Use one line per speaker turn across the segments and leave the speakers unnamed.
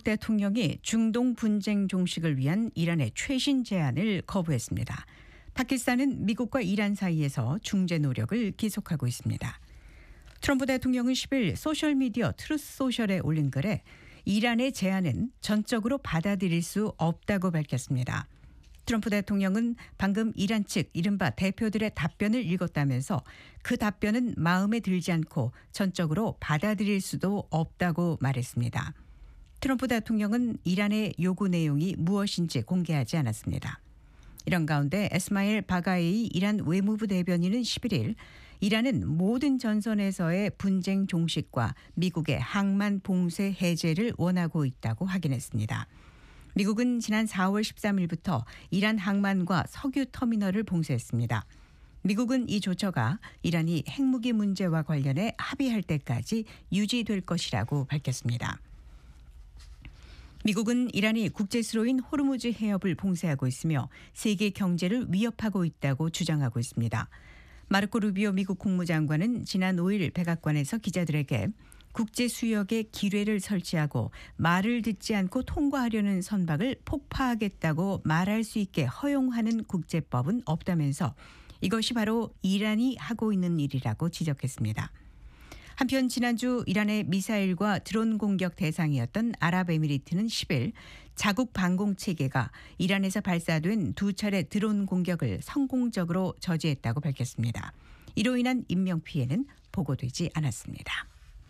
대통령이 중동 분쟁 종식을 위한 이란의 최신 제안을 거부했습니다. 파키스탄은 미국과 이란 사이에서 중재 노력을 계속하고 있습니다. 트럼프 대통령은 10일 소셜미디어 트루스 소셜에 올린 글에 이란의 제안은 전적으로 받아들일 수 없다고 밝혔습니다. 트럼프 대통령은 방금 이란 측 이른바 대표들의 답변을 읽었다면서 그 답변은 마음에 들지 않고 전적으로 받아들일 수도 없다고 말했습니다. 트럼프 대통령은 이란의 요구 내용이 무엇인지 공개하지 않았습니다. 이런 가운데 에스마일 바가에이 이란 외무부 대변인은 11일 이란은 모든 전선에서의 분쟁 종식과 미국의 항만 봉쇄 해제를 원하고 있다고 확인했습니다. 미국은 지난 4월 13일부터 이란 항만과 석유 터미널을 봉쇄했습니다. 미국은 이 조처가 이란이 핵무기 문제와 관련해 합의할 때까지 유지될 것이라고 밝혔습니다. 미국은 이란이 국제수로인 호르무즈 해협을 봉쇄하고 있으며 세계 경제를 위협하고 있다고 주장하고 있습니다. 마르코 루비오 미국 국무장관은 지난 5일 백악관에서 기자들에게 국제 수역에 기뢰를 설치하고 말을 듣지 않고 통과하려는 선박을 폭파하겠다고 말할 수 있게 허용하는 국제법은 없다면서 이것이 바로 이란이 하고 있는 일이라고 지적했습니다. 한편 지난주 이란의 미사일과 드론 공격 대상이었던 아랍에미리트는 10일 자국 방공 체계가 이란에서 발사된 두 차례 드론 공격을 성공적으로 저지했다고 밝혔습니다. 이로 인한 인명피해는 보고되지 않았습니다.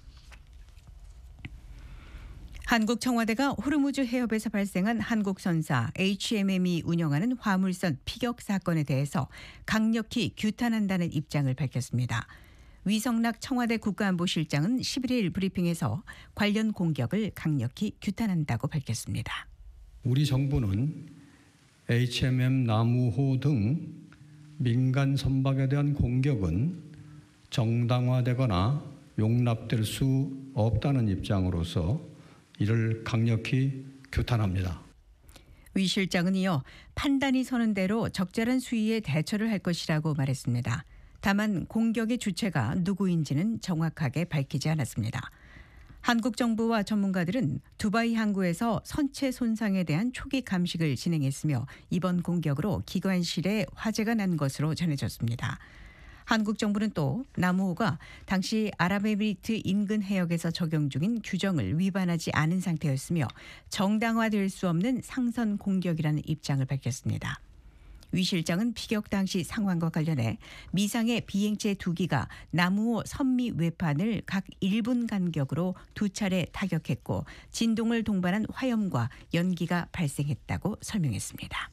한국 청와대가 호르무즈 해협에서 발생한 한국 선사 HMM이 운영하는 화물선 피격 사건에 대해서 강력히 규탄한다는 입장을 밝혔습니다. 위성락 청와대 국가안보실장은 11일 브리핑에서 관련 공격을 강력히 규탄한다고 밝혔습니다.
우리 정부는 HMM 나무호 등 민간 선박에 대한 공격은 정당화되거나 용납될 수 없다는 입장으로서 이를 강력히 규탄합니다.
위 실장은 이어 판단이 서는 대로 적절한 수위에 대처를 할 것이라고 말했습니다. 다만 공격의 주체가 누구인지는 정확하게 밝히지 않았습니다. 한국 정부와 전문가들은 두바이 항구에서 선체 손상에 대한 초기 감식을 진행했으며 이번 공격으로 기관실에 화재가 난 것으로 전해졌습니다. 한국 정부는 또 나무호가 당시 아랍에미리트 인근 해역에서 적용 중인 규정을 위반하지 않은 상태였으며 정당화될 수 없는 상선 공격이라는 입장을 밝혔습니다. 위 실장은 피격 당시 상황과 관련해 미상의 비행체 2기가 나무호 선미 외판을 각 1분 간격으로 두 차례 타격했고 진동을 동반한 화염과 연기가 발생했다고 설명했습니다.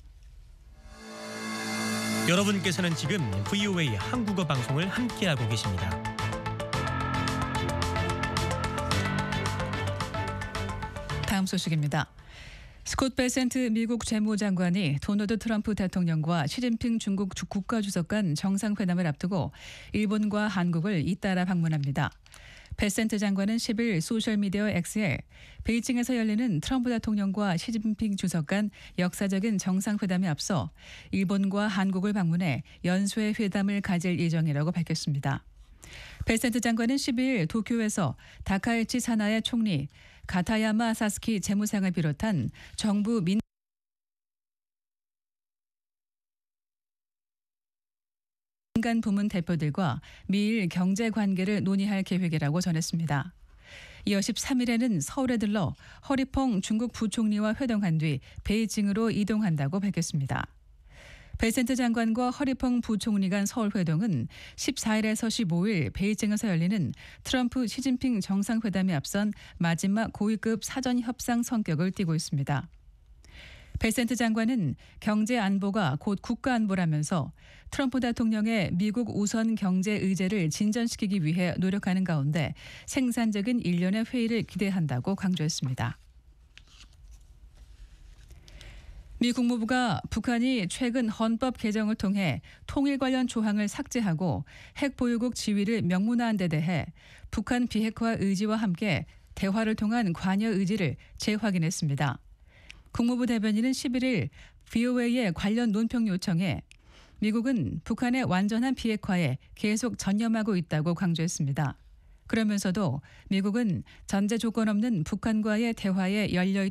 여러분께서는 지금 VOA 한국어 방송을 함께하고 계십니다.
다음 소식입니다. 스콧 베센트 미국 재무장관이 도널드 트럼프 대통령과 시진핑 중국 국가주석 간 정상회담을 앞두고 일본과 한국을 잇따라 방문합니다. 베센트 장관은 10일 소셜미디어 X에 베이징에서 열리는 트럼프 대통령과 시진핑 주석 간 역사적인 정상회담에 앞서 일본과 한국을 방문해 연쇄 회담을 가질 예정이라고 밝혔습니다. 베센트 장관은 12일 도쿄에서 다카이치 사나의 총리, 가타야마 사스키 재무상을 비롯한 정부 민간 부문 대표들과 미일 경제 관계를 논의할 계획이라고 전했습니다. 이어 13일에는 서울에 들러 허리펑 중국 부총리와 회동한 뒤 베이징으로 이동한다고 밝혔습니다. 베센트 장관과 허리펑 부총리 간 서울 회동은 14일에서 15일 베이징에서 열리는 트럼프 시진핑 정상회담에 앞선 마지막 고위급 사전 협상 성격을 띠고 있습니다. 베센트 장관은 경제 안보가 곧 국가 안보라면서 트럼프 대통령의 미국 우선 경제 의제를 진전시키기 위해 노력하는 가운데 생산적인 일련의 회의를 기대한다고 강조했습니다. 미 국무부가 북한이 최근 헌법 개정을 통해 통일 관련 조항을 삭제하고 핵 보유국 지위를 명문화한 데 대해 북한 비핵화 의지와 함께 대화를 통한 관여 의지를 재확인했습니다. 국무부 대변인은 11일 VOA의 관련 논평 요청에 미국은 북한의 완전한 비핵화에 계속 전념하고 있다고 강조했습니다. 그러면서도 미국은 전제 조건 없는 북한과의 대화에 열려